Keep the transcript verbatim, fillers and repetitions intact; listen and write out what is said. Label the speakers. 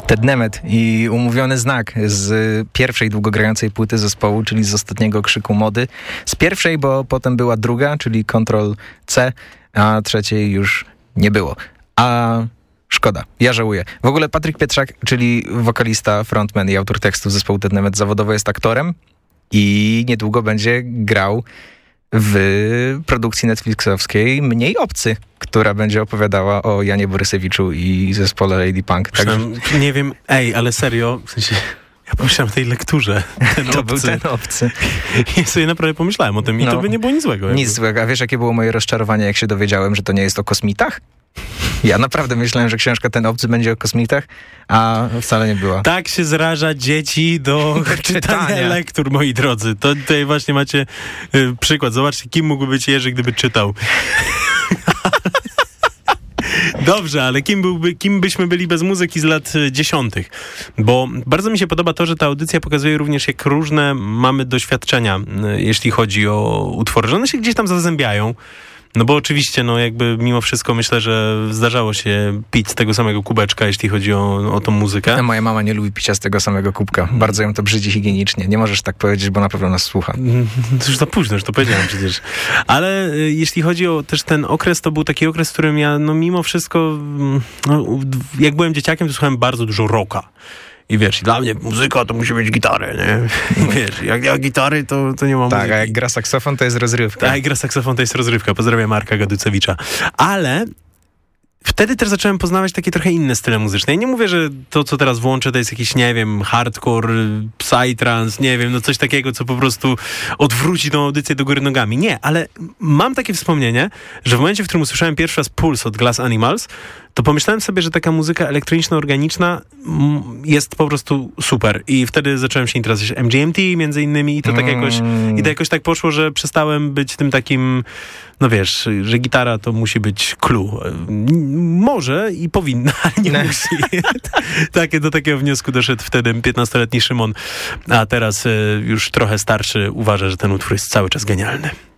Speaker 1: Ted Nemeth i umówiony znak z pierwszej długogrającej płyty zespołu, czyli z ostatniego krzyku mody. Z pierwszej, bo potem była druga, czyli kontrol C, a trzeciej już nie było. A szkoda, ja żałuję. W ogóle Patryk Pietrzak, czyli wokalista, frontman i autor tekstów zespołu Ted Nemeth, zawodowo jest aktorem i niedługo będzie grał w produkcji netflixowskiej Mniej obcy, która będzie opowiadała o Janie Borysewiczu i zespole Lady Punk.
Speaker 2: Także... Nie wiem, ej, ale serio, w sensie, ja pomyślałem o tej lekturze. Ten
Speaker 1: to
Speaker 2: obcy.
Speaker 1: był ten obcy.
Speaker 2: Ja sobie naprawdę pomyślałem o tym i no, to by nie było nic złego.
Speaker 1: Nic złego. A wiesz, jakie było moje rozczarowanie, jak się dowiedziałem, że to nie jest o kosmitach? Ja naprawdę myślałem, że książka Ten obcy będzie o kosmitach, a wcale nie była.
Speaker 2: Tak się zraża dzieci do czytania lektur, moi drodzy. To tutaj właśnie macie y, przykład. Zobaczcie, kim mógłby być Jerzy, gdyby czytał. Dobrze, ale kim, byłby, kim byśmy byli bez muzyki z lat dziesiątych? Bo bardzo mi się podoba to, że ta audycja pokazuje również, jak różne mamy doświadczenia, jeśli chodzi o utwory, że one się gdzieś tam zazębiają. No bo oczywiście, no jakby mimo wszystko myślę, że zdarzało się pić z tego samego kubeczka, jeśli chodzi o, o tą muzykę.
Speaker 1: A moja mama nie lubi picia z tego samego kubka. Bardzo ją to brzydzi higienicznie. Nie możesz tak powiedzieć, bo na pewno nas słucha.
Speaker 2: To już za późno, już to powiedziałem przecież. Ale y, jeśli chodzi o też ten okres, to był taki okres, w którym ja no mimo wszystko, no, jak byłem dzieciakiem, to słuchałem bardzo dużo rocka. I wiesz, dla mnie muzyka to musi być gitary, nie? I wiesz, jak nie ma gitary, to, to nie ma
Speaker 1: tak,
Speaker 2: muzyki.
Speaker 1: Tak, a jak gra saksofon, to jest rozrywka.
Speaker 2: Tak, jak gra saksofon, to jest rozrywka. Pozdrawiam Marka Gaducewicza. Ale wtedy też zacząłem poznawać takie trochę inne style muzyczne. Ja nie mówię, że to, co teraz włączę, to jest jakiś, nie wiem, hardcore, psytrance, nie wiem, no coś takiego, co po prostu odwróci tą audycję do góry nogami. Nie, ale mam takie wspomnienie, że w momencie, w którym usłyszałem pierwszy raz Pulse od Glass Animals, to pomyślałem sobie, że taka muzyka elektroniczno-organiczna jest po prostu super. I wtedy zacząłem się interesować M G M T między innymi i to tak jakoś, i to jakoś tak poszło, że przestałem być tym takim, no wiesz, że gitara to musi być clue. Może i powinna, ale nie no. musi. Takie, do takiego wniosku doszedł wtedy piętnastoletni Szymon, a teraz już trochę starszy uważa, że ten utwór jest cały czas genialny.